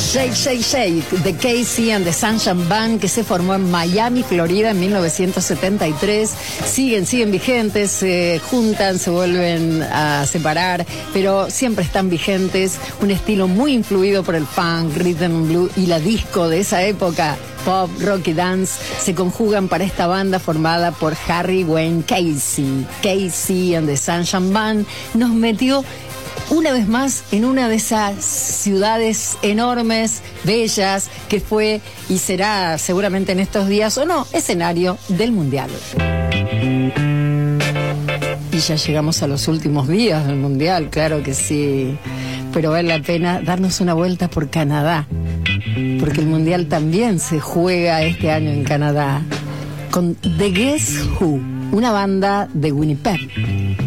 Shake, Shake, Shake, de Casey and the Sunshine Band, que se formó en Miami, Florida, en 1973. Siguen vigentes, se juntan, se vuelven a separar, pero siempre están vigentes. Un estilo muy influido por el funk, rhythm and blues y la disco de esa época. Pop, rock y dance se conjugan para esta banda formada por Harry Wayne Casey. Casey and the Sunshine Band nos metió una vez más en una de esas ciudades enormes, bellas, que fue y será seguramente en estos días, o no, escenario del Mundial. Y ya llegamos a los últimos días del Mundial, claro que sí, pero vale la pena darnos una vuelta por Canadá, porque el Mundial también se juega este año en Canadá, con The Guess Who, una banda de Winnipeg.